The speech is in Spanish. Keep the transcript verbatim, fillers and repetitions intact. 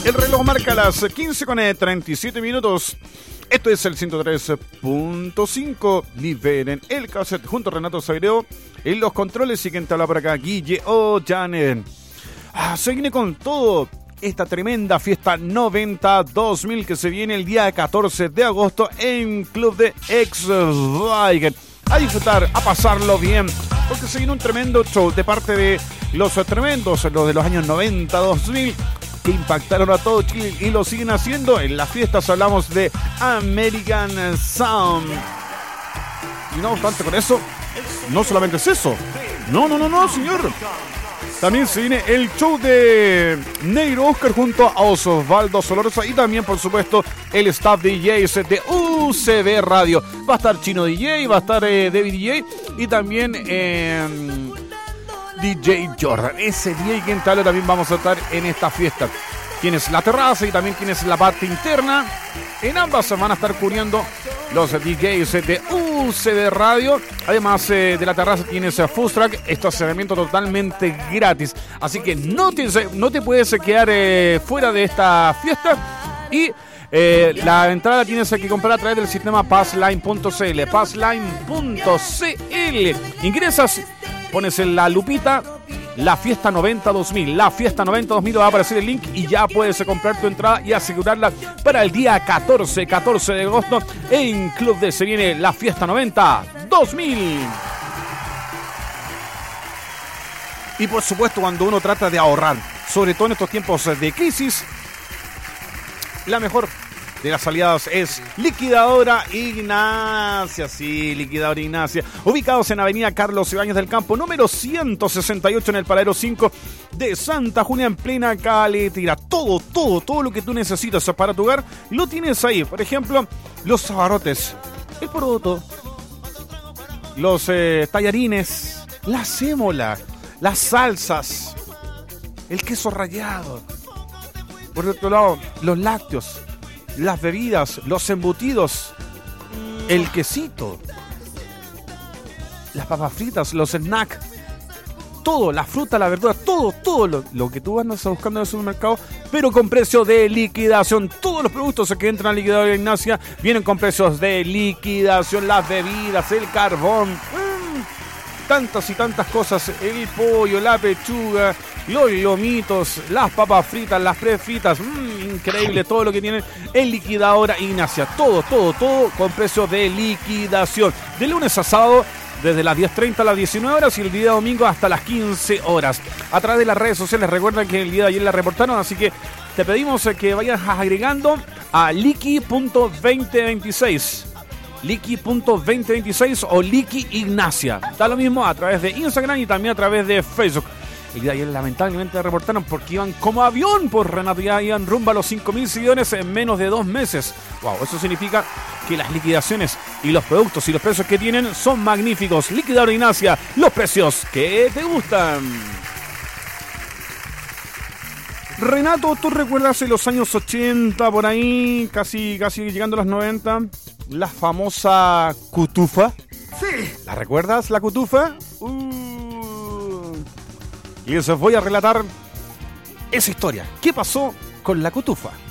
El reloj marca las quince con treinta y siete minutos. Esto es el ciento tres punto cinco. Liberen el cassette junto a Renato Sagreo en los controles. Y quien te habla por acá, Guille Ollanen. Ah, se viene con todo esta tremenda fiesta noventa dos mil que se viene el día catorce de agosto en Club de Exwagen. A disfrutar, a pasarlo bien, porque se viene un tremendo show de parte de los tremendos, los de los años noventa dos mil, que impactaron a todo Chile y lo siguen haciendo. En las fiestas hablamos de American Sound. Y no obstante con eso, no solamente es eso. No, no, no, no, señor. También se viene el show de Negro Oscar junto a Osvaldo Solorza y también, por supuesto, el staff D Js de U C B Radio. Va a estar Chino D J, va a estar eh, David D J y también eh, D J Jordan. Ese D J quien tal también vamos a estar en esta fiesta. Tienes la terraza y también tienes la parte interna. En ambas se van a estar cubriendo los D Js de U C B Radio. Además eh, de la terraza tienes Food Truck, estacionamiento totalmente gratis. Así que no te, no te puedes quedar eh, fuera de esta fiesta. Y eh, la entrada tienes que comprar a través del sistema passline punto c l. passline punto c l. Ingresas, pones en la lupita la fiesta noventa dos mil. La fiesta noventa dos mil va a aparecer el link y ya puedes comprar tu entrada y asegurarla para el día catorce, catorce de agosto en Club D. Se viene la fiesta noventa dos mil. Y por supuesto, cuando uno trata de ahorrar, sobre todo en estos tiempos de crisis, la mejor de las aliadas es Liquidadora Ignacia. Sí, Liquidadora Ignacia. Ubicados en Avenida Carlos Ibáñez del Campo, número ciento sesenta y ocho, en el Paradero cinco de Santa Julia, en plena Caletira. Todo, todo, todo lo que tú necesitas para tu hogar lo tienes ahí. Por ejemplo, los abarrotes, el poroto, los eh, tallarines, la sémola, las salsas, el queso rallado. Por otro lado, los lácteos, las bebidas, los embutidos, el quesito, las papas fritas, los snacks, todo, la fruta, la verdura, todo, todo lo, lo que tú andas buscando en el supermercado, pero con precio de liquidación. Todos los productos que entran a Liquidadora Ignacia vienen con precios de liquidación. Las bebidas, el carbón, mmm, tantas y tantas cosas, el pollo, la pechuga, los lomitos, las papas fritas, las prefritas, mmm, increíble todo lo que tienen en Liquidadora Ignacia. Todo, todo, todo con precio de liquidación. De lunes a sábado, desde las diez treinta a las diecinueve horas y el día domingo hasta las quince horas. A través de las redes sociales, recuerden que el día de ayer la reportaron, así que te pedimos que vayas agregando a liqui punto veinte veintiséis. liqui punto veinte veintiséis o Liqui Ignacia. Da lo mismo a través de Instagram y también a través de Facebook. El día de ayer lamentablemente reportaron porque iban como avión por Renato, ya iban rumbo a los cinco mil seguidores en menos de dos meses. Wow, eso significa que las liquidaciones y los productos y los precios que tienen son magníficos. Liquidadora Ignacia, los precios que te gustan. Renato, ¿tú recuerdas en los años ochenta, por ahí, casi, casi llegando a los noventa, la famosa cutufa? Sí. ¿La recuerdas, la cutufa? Uh. Y les voy a relatar esa historia. ¿Qué pasó con la cutufa?